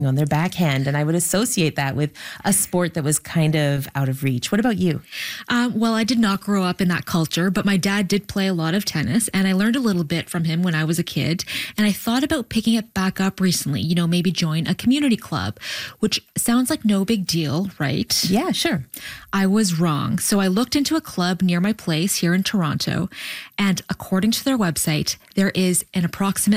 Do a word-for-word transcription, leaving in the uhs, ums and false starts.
on their backhand. And I would associate that with a sport that was kind of out of reach. What about you? Um, well, I did not grow up in that culture, but my dad did play a lot of tennis, and I learned a little bit from him when I was a kid. And I thought about picking it back up recently, you know, maybe join a community club, which sounds like no big deal, right? Yeah, sure. I was wrong. So I looked into a club near my place here in Toronto, and according to their website, there is an approximate